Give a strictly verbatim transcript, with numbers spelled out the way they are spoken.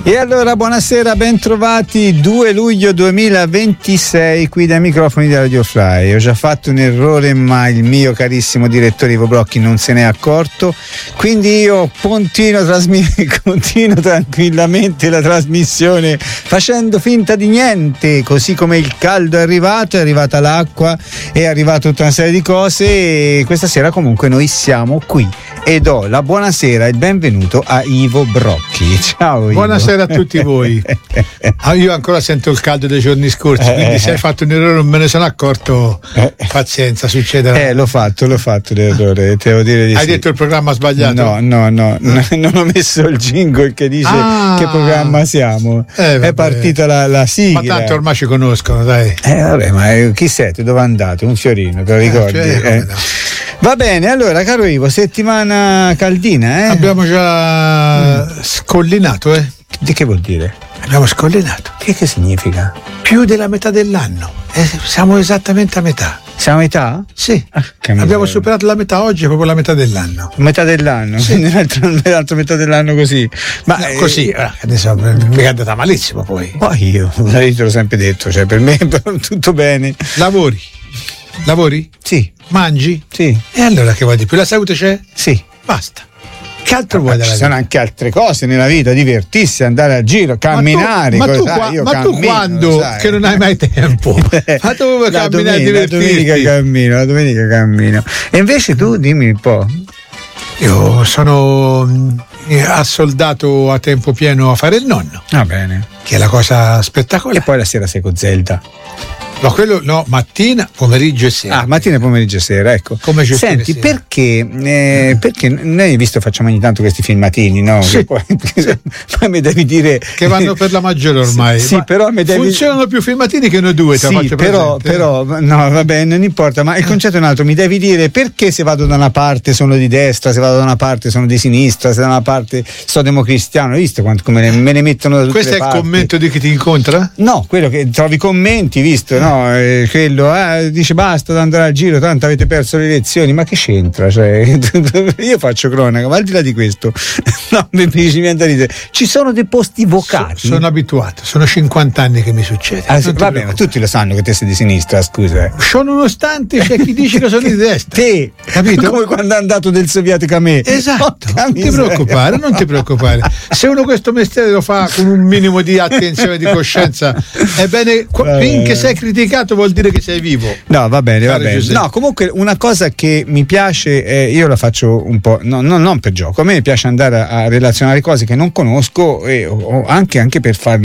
E allora buonasera, ben trovati. Due luglio duemilaventisei qui dai microfoni di Radio Fly. Ho già fatto un errore, ma il mio carissimo direttore Ivo Brocchi non se n'è accorto, quindi io continuo, trasmi- continuo tranquillamente la trasmissione facendo finta di niente, così come il caldo è arrivato, è arrivata l'acqua, è arrivata tutta una serie di cose e questa sera comunque noi siamo qui e do la buonasera e il benvenuto a Ivo Brocchi. Ciao Ivo. Buonasera a tutti voi. Ah, io ancora sento il caldo dei giorni scorsi, quindi se hai fatto un errore non me ne sono accorto, pazienza, succederà. Eh, l'ho fatto, l'ho fatto l'errore, te devo dire di Hai sì. detto il programma sbagliato? No, no, no, no, non ho messo il jingle che dice ah, che programma siamo. Eh, è partita la, la sigla. Ma tanto ormai ci conoscono, dai. Eh vabbè, ma chi siete? Dove andate? Un fiorino, te lo ricordi? Eh, cioè, eh? no. Va bene, allora caro Ivo, settimana caldina, eh? Abbiamo già mm. scollinato, eh? Di che vuol dire? Abbiamo scollinato. Che, che significa? Più della metà dell'anno. Eh, siamo esattamente a metà. Siamo a metà? Sì. Ah, abbiamo superato la metà oggi, è proprio la metà dell'anno. Metà dell'anno? Sì. L'altra, l'altra metà dell'anno così. Ma no, eh, così, eh, adesso mi è andata malissimo poi. Poi io, io te l'ho sempre detto, cioè per me tutto bene. Lavori? Lavori? Sì. Mangi? Sì. E allora che vuoi di più? La salute c'è? Sì. Basta. Che altro vuoi dalla Ci vita? sono anche altre cose nella vita, divertirsi, andare a giro, camminare. Ma tu, cosa, ma tu, io ma cammino, tu quando sai. Che non hai mai tempo? Ma tu vuoi la camminare domenica, a divertirti? La domenica cammino, la domenica cammino. E invece tu dimmi un po'. Io sono assoldato a tempo pieno a fare il nonno. Va bene. Che è la cosa spettacolare. E poi la sera sei con Zelda. No, quello no, mattina, pomeriggio e sera. Ah, mattina, pomeriggio e sera, ecco. Come Senti, sera. perché, eh, perché noi hai visto facciamo ogni tanto questi filmatini, no? Sì. Che poi, sì. Poi mi devi dire che vanno per la maggiore ormai. Sì, sì, però mi devi... funzionano più filmatini che noi due, te sì, faccio però, presente. però no, va bene, non importa, ma il concetto è un altro, mi devi dire perché se vado da una parte sono di destra, se vado da una parte sono di sinistra, se da una parte sto democristiano, hai visto quanto come me ne mettono da tutte Questo le è parti? Il commento di chi ti incontra? No, quello che trovi commenti, visto, no? Eh, quello eh, dice basta da andare al giro, tanto avete perso le elezioni, ma che c'entra? Cioè, io faccio cronaca, ma al di là di questo, no, mi dici mi andare a ridere. Ci sono dei posti vocati. So, sono abituato, sono cinquanta anni che mi succede. Ah, sì, vabbè, ma tutti lo sanno che te sei di sinistra, scusa. Ciò nonostante c'è chi dice che sono di destra. Te, capito? Come quando è andato del sovietico a me. Esatto, non ti preoccupare, non ti preoccupare. Se uno questo mestiere lo fa con un minimo di attenzione, di coscienza, ebbene, finché sei criticato vuol dire che sei vivo. No, va bene, va Caro bene. Giuseppe. No, comunque una cosa che mi piace, eh, io la faccio un po', no, no, non per gioco, a me piace andare a, a relazionare cose che non conosco e o anche, anche per farle